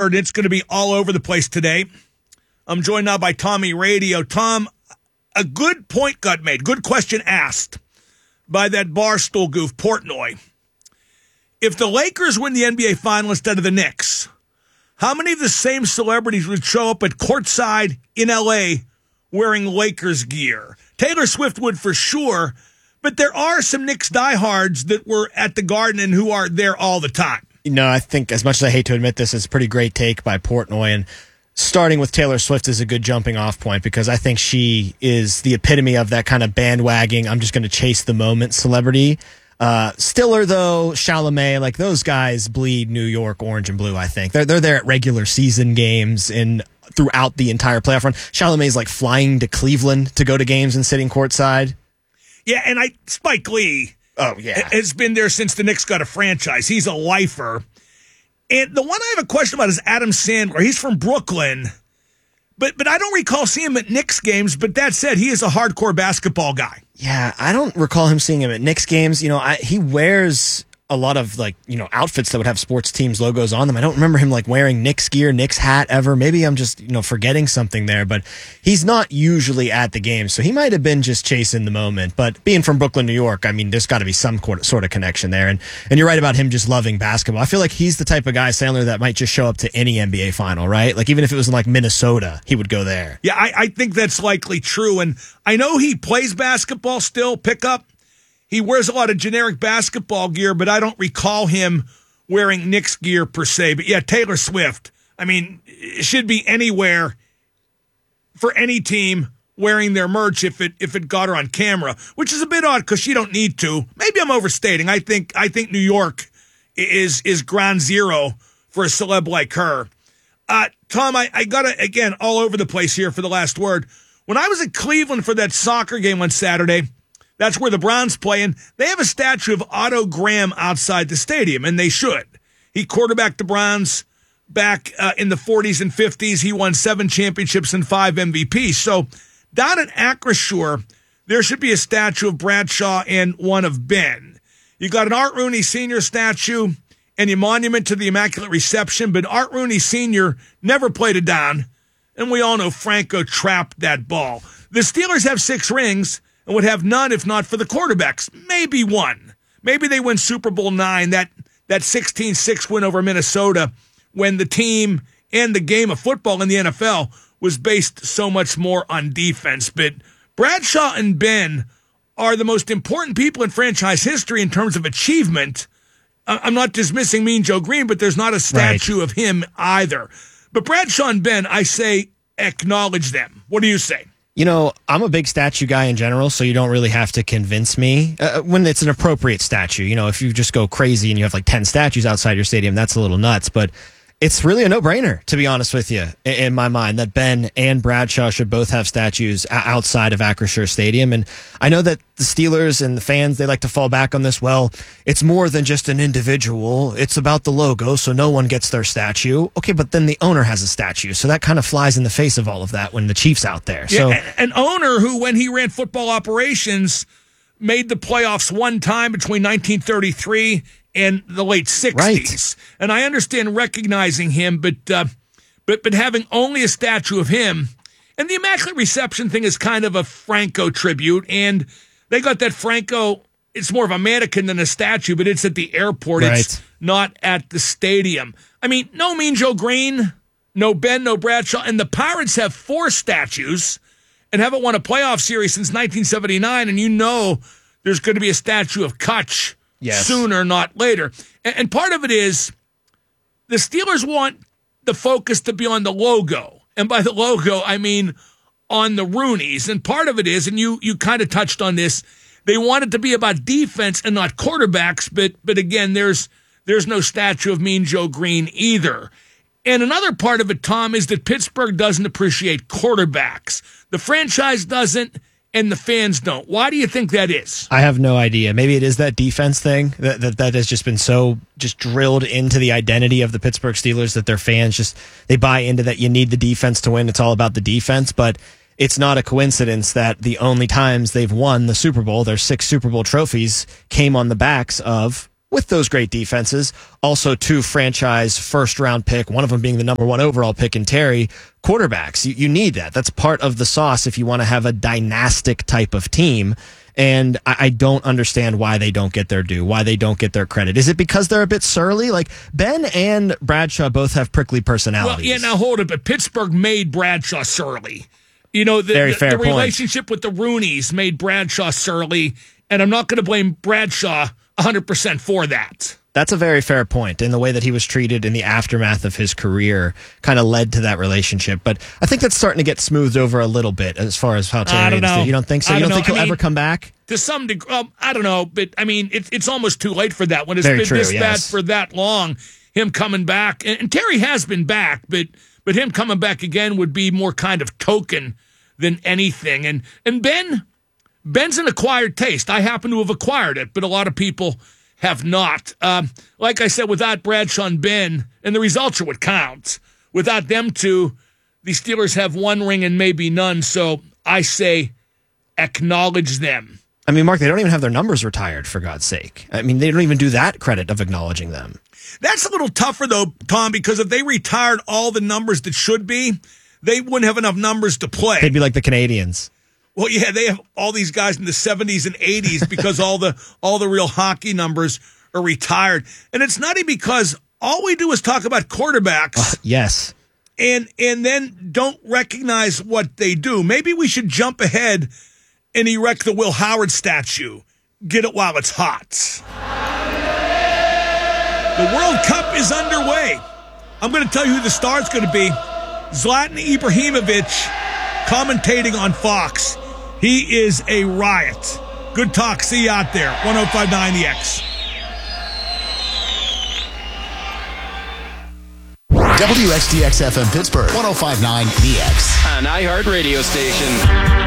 3rd. It's going to be all over the place today. I'm joined now by Tommy Radio. Tom, a good point got made, good question asked by that Barstool goof, Portnoy. If the Lakers win the NBA Final instead of the Knicks, how many of the same celebrities would show up at courtside in L.A. wearing Lakers gear? Taylor Swift would for sure, but there are some Knicks diehards that were at the Garden and who are there all the time. I think as much as I hate to admit this, it's a pretty great take by Portnoy, and starting with Taylor Swift is a good jumping off point because I think she is the epitome of that kind of bandwagging, I'm just going to chase the moment celebrity. Stiller, though, Chalamet, like those guys bleed New York orange and blue, I think. They're there at regular season games and throughout the entire playoff run. Chalamet's like flying to Cleveland to go to games and sitting courtside. Yeah, and Spike Lee has been there since the Knicks got a franchise. He's a lifer. And the one I have a question about is Adam Sandler. He's from Brooklyn, but I don't recall seeing him at Knicks games. But that said, he is a hardcore basketball guy. Yeah, I don't recall him seeing him at Knicks games. He wears a lot of outfits that would have sports teams logos on them. I don't remember him wearing Knicks gear, Knicks hat ever. Maybe I'm just forgetting something there, but he's not usually at the game, so he might have been just chasing the moment. But being from Brooklyn, New York, I mean, there's got to be some sort of connection there. And you're right about him just loving basketball. I feel like he's the type of guy, Sandler, that might just show up to any NBA final, right? Like even if it was in Minnesota, he would go there. Yeah, I think that's likely true. And I know he plays basketball still, pickup. He wears a lot of generic basketball gear, but I don't recall him wearing Knicks gear per se. But yeah, Taylor Swift, I mean, it should be anywhere for any team wearing their merch if it got her on camera, which is a bit odd because she don't need to. Maybe I'm overstating. I think New York is ground zero for a celeb like her. Tom, I got to, again, all over the place here for the last word. When I was in Cleveland for that soccer game on Saturday, that's where the Browns play, and they have a statue of Otto Graham outside the stadium, and they should. He quarterbacked the Browns back in the 40s and 50s. He won 7 championships and 5 MVPs. So down at Acrisure, there should be a statue of Bradshaw and one of Ben. You got an Art Rooney Sr. statue and a monument to the Immaculate Reception, but Art Rooney Sr. never played it down, and we all know Franco trapped that ball. The Steelers have 6 rings, and would have none if not for the quarterbacks. Maybe one. Maybe they win Super Bowl IX, that 16-6 win over Minnesota, when the team and the game of football in the NFL was based so much more on defense. But Bradshaw and Ben are the most important people in franchise history in terms of achievement. I'm not dismissing Mean Joe Green, but there's not a statue of him either. But Bradshaw and Ben, I say acknowledge them. What do you say? I'm a big statue guy in general, so you don't really have to convince me when it's an appropriate statue. If you just go crazy and you have 10 statues outside your stadium, that's a little nuts. But it's really a no-brainer, to be honest with you, in my mind, that Ben and Bradshaw should both have statues outside of Acrisure Stadium. And I know that the Steelers and the fans, they like to fall back on this. Well, it's more than just an individual. It's about the logo, so no one gets their statue. Okay, but then the owner has a statue, so that kind of flies in the face of all of that when the Chief's out there. So an owner who, when he ran football operations, made the playoffs one time between 1933 and the late 60s. Right. And I understand recognizing him, but having only a statue of him, and the Immaculate Reception thing is kind of a Franco tribute, and they got that Franco, it's more of a mannequin than a statue, but it's at the airport. Right. It's not at the stadium. I mean, no Mean Joe Green, no Ben, no Bradshaw, and the Pirates have 4 statues and haven't won a playoff series since 1979, and there's going to be a statue of Kutch sooner, not later. And part of it is the Steelers want the focus to be on the logo. And by the logo, I mean on the Rooneys. And part of it is, and you kind of touched on this, they want it to be about defense and not quarterbacks. But again, there's no statue of Mean Joe Green either. And another part of it, Tom, is that Pittsburgh doesn't appreciate quarterbacks. The franchise doesn't, and the fans don't. Why do you think that is? I have no idea. Maybe it is that defense thing that has just been so just drilled into the identity of the Pittsburgh Steelers that their fans they buy into that you need the defense to win. It's all about the defense, but it's not a coincidence that the only times they've won the Super Bowl, their 6 Super Bowl trophies, came on the backs of with those great defenses, also 2 franchise first-round pick, one of them being the number 1 overall pick in Terry, quarterbacks. You need that. That's part of the sauce if you want to have a dynastic type of team. And I don't understand why they don't get their due, why they don't get their credit. Is it because they're a bit surly? Like, Ben and Bradshaw both have prickly personalities. Well, yeah, now hold it, but Pittsburgh made Bradshaw surly. You know, the relationship with the Rooneys made Bradshaw surly, and I'm not going to blame Bradshaw 100% for that. That's a very fair point. And the way that he was treated in the aftermath of his career kind of led to that relationship. But I think that's starting to get smoothed over a little bit as far as how Terry is. You don't think so? You don't think he'll ever come back? To some degree, I don't know. But, I mean, it's almost too late for that. When it's been this bad for that long, him coming back. And Terry has been back, but him coming back again would be more kind of token than anything. And Ben's an acquired taste. I happen to have acquired it, but a lot of people have not. Like I said, without Bradshaw and Ben, and the results are what counts. Without them two, the Steelers have 1 ring and maybe none. So I say acknowledge them. I mean, Mark, they don't even have their numbers retired, for God's sake. I mean, they don't even do that credit of acknowledging them. That's a little tougher, though, Tom, because if they retired all the numbers that should be, they wouldn't have enough numbers to play. They'd be like the Canadians. Well, yeah, they have all these guys in the 70s and 80s because all the real hockey numbers are retired. And it's nutty because all we do is talk about quarterbacks. Yes. And then don't recognize what they do. Maybe we should jump ahead and erect the Will Howard statue. Get it while it's hot. The World Cup is underway. I'm going to tell you who the star is going to be. Zlatan Ibrahimovic commentating on Fox. He is a riot. Good talk. See you out there. 105.9 The X. WXDX FM Pittsburgh. 105.9 The X. An iHeart radio station.